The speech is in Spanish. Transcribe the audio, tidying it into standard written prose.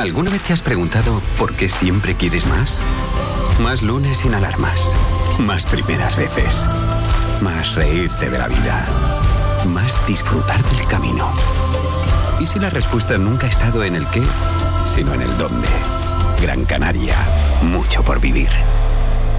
¿Alguna vez te has preguntado por qué siempre quieres más? Más lunes sin alarmas. Más primeras veces. Más reírte de la vida. Más disfrutar del camino. ¿Y si la respuesta nunca ha estado en el qué, sino en el dónde? Gran Canaria. Mucho por vivir.